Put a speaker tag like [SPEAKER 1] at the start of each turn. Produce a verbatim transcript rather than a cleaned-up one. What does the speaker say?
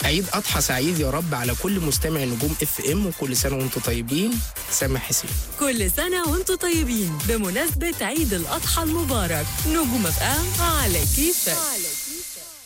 [SPEAKER 1] عيد أضحى سعيد يا رب على كل مستمع نجوم اف ام، وكل سنة وانتم طيبين. سامح حسين.
[SPEAKER 2] كل سنة وانتم طيبين بمناسبة عيد الأضحى المبارك. نجوم اف ام على كيفك.